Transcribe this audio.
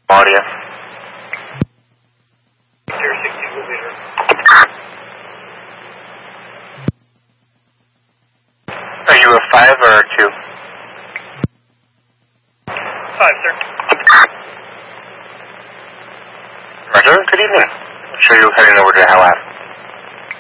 Audio. Are you a 5 or a 2? 5, sir. Roger, good evening. I'm sure you're heading over to Hell Ave.